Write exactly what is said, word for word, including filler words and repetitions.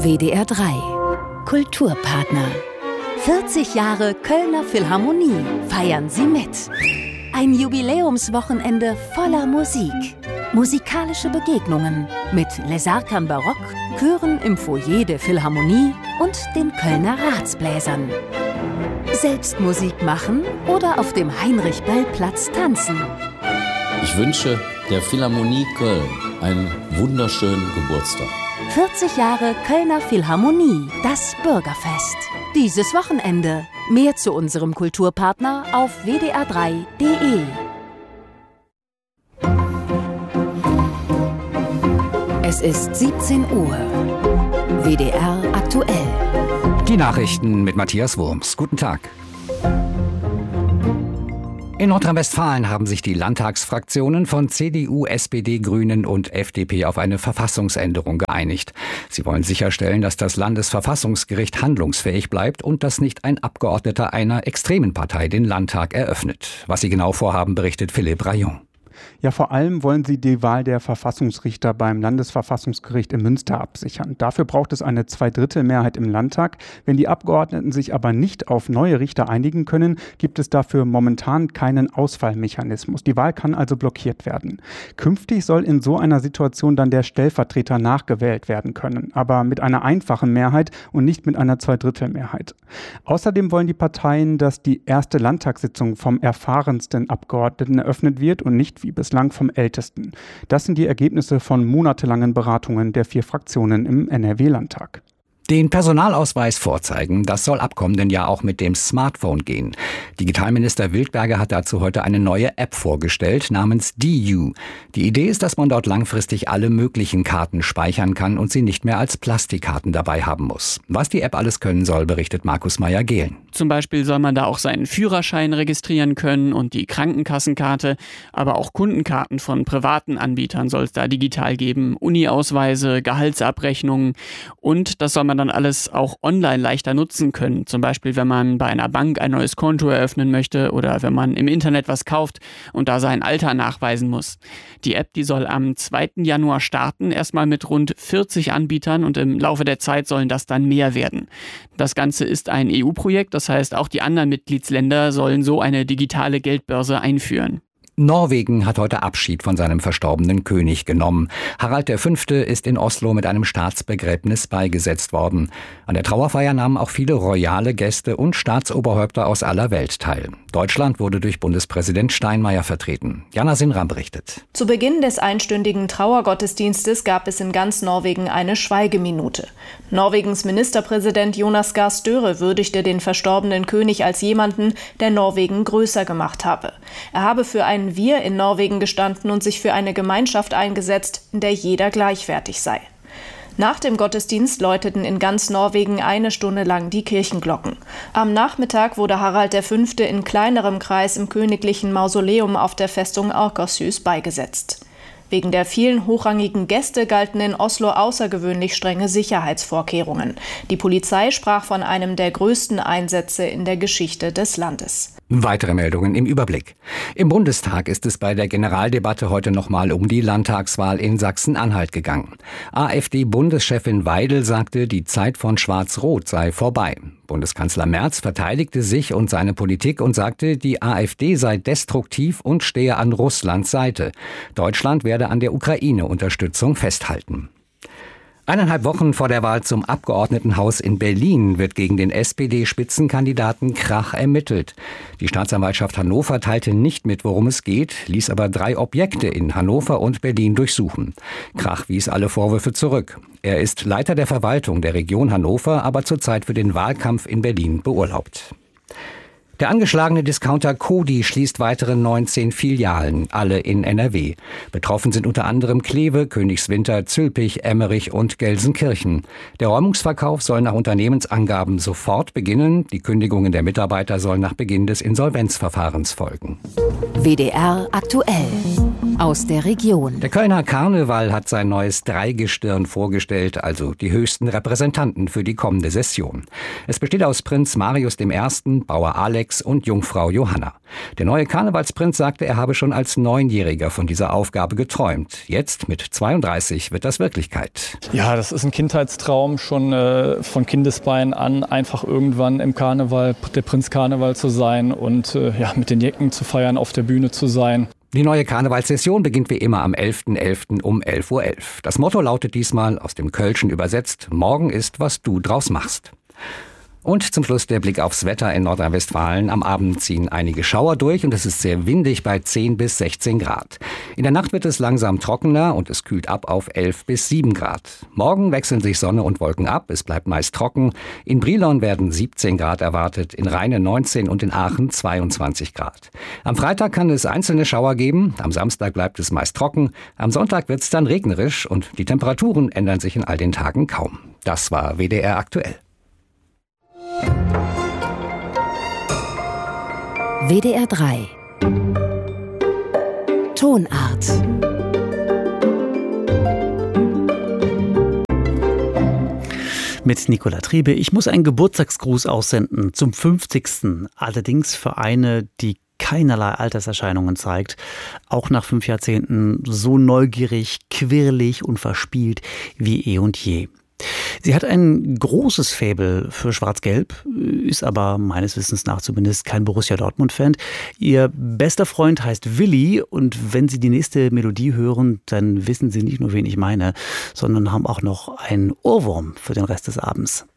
W D R drei Kulturpartner. vierzig Jahre Kölner Philharmonie feiern Sie mit. Ein Jubiläumswochenende voller Musik. Musikalische Begegnungen mit Les Arcanes Barock, Chören im Foyer der Philharmonie und den Kölner Ratsbläsern. Selbst Musik machen oder auf dem Heinrich-Böll-Platz tanzen. Ich wünsche der Philharmonie Köln einen wunderschönen Geburtstag. vierzig Jahre Kölner Philharmonie, das Bürgerfest. Dieses Wochenende. Mehr zu unserem Kulturpartner auf w d r drei punkt d e. Es ist siebzehn Uhr. W D R aktuell. Die Nachrichten mit Matthias Wurms. Guten Tag. In Nordrhein-Westfalen haben sich die Landtagsfraktionen von C D U, S P D, Grünen und F D P auf eine Verfassungsänderung geeinigt. Sie wollen sicherstellen, dass das Landesverfassungsgericht handlungsfähig bleibt und dass nicht ein Abgeordneter einer extremen Partei den Landtag eröffnet. Was sie genau vorhaben, berichtet Philipp Rayon. Ja, vor allem wollen sie die Wahl der Verfassungsrichter beim Landesverfassungsgericht in Münster absichern. Dafür braucht es eine Zweidrittelmehrheit im Landtag. Wenn die Abgeordneten sich aber nicht auf neue Richter einigen können, gibt es dafür momentan keinen Ausfallmechanismus. Die Wahl kann also blockiert werden. Künftig soll in so einer Situation dann der Stellvertreter nachgewählt werden können, aber mit einer einfachen Mehrheit und nicht mit einer Zweidrittelmehrheit. Außerdem wollen die Parteien, dass die erste Landtagssitzung vom erfahrensten Abgeordneten eröffnet wird und nicht wie bislang vom Ältesten. Das sind die Ergebnisse von monatelangen Beratungen der vier Fraktionen im N R W-Landtag. Den Personalausweis vorzeigen, das soll ab kommenden Jahr auch mit dem Smartphone gehen. Digitalminister Wildberger hat dazu heute eine neue App vorgestellt, namens D U. Die Idee ist, dass man dort langfristig alle möglichen Karten speichern kann und sie nicht mehr als Plastikkarten dabei haben muss. Was die App alles können soll, berichtet Markus Meyer-Gehlen. Zum Beispiel soll man da auch seinen Führerschein registrieren können und die Krankenkassenkarte, aber auch Kundenkarten von privaten Anbietern soll es da digital geben, Uni-Ausweise, Gehaltsabrechnungen und das soll man dann alles auch online leichter nutzen können. Zum Beispiel, wenn man bei einer Bank ein neues Konto eröffnen möchte oder wenn man im Internet was kauft und da sein Alter nachweisen muss. Die App, die soll am zweiten Januar starten, erstmal mit rund vierzig Anbietern und im Laufe der Zeit sollen das dann mehr werden. Das Ganze ist ein E U-Projekt, das heißt, auch die anderen Mitgliedsländer sollen so eine digitale Geldbörse einführen. Norwegen hat heute Abschied von seinem verstorbenen König genommen. Harald der Fünfte ist in Oslo mit einem Staatsbegräbnis beigesetzt worden. An der Trauerfeier nahmen auch viele royale Gäste und Staatsoberhäupter aus aller Welt teil. Deutschland wurde durch Bundespräsident Steinmeier vertreten. Jana Sinram berichtet. Zu Beginn des einstündigen Trauergottesdienstes gab es in ganz Norwegen eine Schweigeminute. Norwegens Ministerpräsident Jonas Gahr Støre würdigte den verstorbenen König als jemanden, der Norwegen größer gemacht habe. Er habe für ein Wir in Norwegen gestanden und sich für eine Gemeinschaft eingesetzt, in der jeder gleichwertig sei. Nach dem Gottesdienst läuteten in ganz Norwegen eine Stunde lang die Kirchenglocken. Am Nachmittag wurde Harald der Fünfte in kleinerem Kreis im königlichen Mausoleum auf der Festung Akershus beigesetzt. Wegen der vielen hochrangigen Gäste galten in Oslo außergewöhnlich strenge Sicherheitsvorkehrungen. Die Polizei sprach von einem der größten Einsätze in der Geschichte des Landes. Weitere Meldungen im Überblick. Im Bundestag ist es bei der Generaldebatte heute nochmal um die Landtagswahl in Sachsen-Anhalt gegangen. AfD-Bundeschefin Weidel sagte, die Zeit von Schwarz-Rot sei vorbei. Bundeskanzler Merz verteidigte sich und seine Politik und sagte, die AfD sei destruktiv und stehe an Russlands Seite. Deutschland werde an der Ukraine-Unterstützung festhalten. Eineinhalb Wochen vor der Wahl zum Abgeordnetenhaus in Berlin wird gegen den S P D-Spitzenkandidaten Krach ermittelt. Die Staatsanwaltschaft Hannover teilte nicht mit, worum es geht, ließ aber drei Objekte in Hannover und Berlin durchsuchen. Krach wies alle Vorwürfe zurück. Er ist Leiter der Verwaltung der Region Hannover, aber zurzeit für den Wahlkampf in Berlin beurlaubt. Der angeschlagene Discounter Coty schließt weitere neunzehn Filialen, alle in N R W. Betroffen sind unter anderem Kleve, Königswinter, Zülpich, Emmerich und Gelsenkirchen. Der Räumungsverkauf soll nach Unternehmensangaben sofort beginnen. Die Kündigungen der Mitarbeiter sollen nach Beginn des Insolvenzverfahrens folgen. W D R aktuell. aus der Region. Der Kölner Karneval hat sein neues Dreigestirn vorgestellt, also die höchsten Repräsentanten für die kommende Session. Es besteht aus Prinz Marius der Erste., Bauer Alex und Jungfrau Johanna. Der neue Karnevalsprinz sagte, er habe schon als Neunjähriger von dieser Aufgabe geträumt. Jetzt, mit zweiunddreißig, wird das Wirklichkeit. Ja, das ist ein Kindheitstraum, schon äh, von Kindesbeinen an, einfach irgendwann im Karneval, der Prinz Karneval zu sein und äh, ja, mit den Jecken zu feiern, auf der Bühne zu sein. Die neue Karnevalssession beginnt wie immer am elften elften um elf Uhr elf. Das Motto lautet diesmal, aus dem Kölschen übersetzt, morgen ist, was du draus machst. Und zum Schluss der Blick aufs Wetter in Nordrhein-Westfalen. Am Abend ziehen einige Schauer durch und es ist sehr windig bei zehn bis sechzehn Grad. In der Nacht wird es langsam trockener und es kühlt ab auf elf bis sieben Grad. Morgen wechseln sich Sonne und Wolken ab, es bleibt meist trocken. In Brilon werden siebzehn Grad erwartet, in Rheine neunzehn und in Aachen zweiundzwanzig Grad. Am Freitag kann es einzelne Schauer geben, am Samstag bleibt es meist trocken, am Sonntag wird es dann regnerisch und die Temperaturen ändern sich in all den Tagen kaum. Das war W D R aktuell. W D R drei Tonart. Mit Nicola Triebe. Ich muss einen Geburtstagsgruß aussenden zum fünfzigsten Allerdings für eine, die keinerlei Alterserscheinungen zeigt. Auch nach fünf Jahrzehnten so neugierig, quirlig und verspielt wie eh und je. Sie hat ein großes Faible für Schwarz-Gelb, ist aber meines Wissens nach zumindest kein Borussia Dortmund-Fan. Ihr bester Freund heißt Willi und wenn Sie die nächste Melodie hören, dann wissen Sie nicht nur, wen ich meine, sondern haben auch noch einen Ohrwurm für den Rest des Abends.